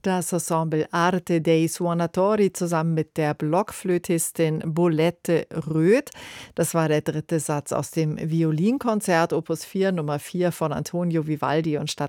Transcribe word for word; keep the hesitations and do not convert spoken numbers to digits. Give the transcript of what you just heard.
Das Ensemble Arte dei Suonatori zusammen mit der Blockflötistin Bolette Röth. Das war der dritte Satz aus dem Violinkonzert Opus vier Nummer vier von Antonio Vivaldi und